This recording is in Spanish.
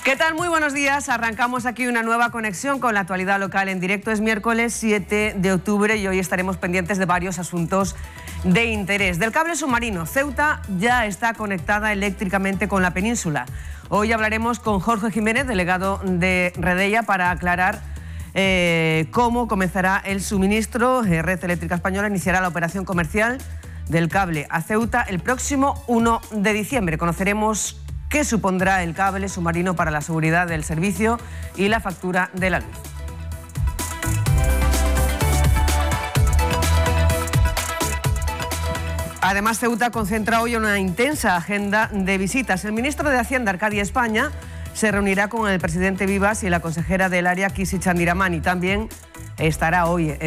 ¿Qué tal? Muy buenos días. Arrancamos aquí una nueva conexión con la actualidad local en directo. Es miércoles 7 de octubre y hoy estaremos pendientes de varios asuntos de interés. Del cable submarino, Ceuta ya está conectada eléctricamente con la península. Hoy hablaremos con Jorge Jiménez, delegado de Redeia, para aclarar cómo comenzará el suministro. Red Eléctrica Española iniciará la operación comercial del cable a Ceuta el próximo 1 de diciembre. Conoceremos qué supondrá el cable submarino para la seguridad del servicio y la factura de la luz. Además, Ceuta concentra hoy una intensa agenda de visitas. El ministro de Hacienda, Arcadia España, se reunirá con el presidente Vivas y la consejera del área, Kisi Chandiramani. También estará hoy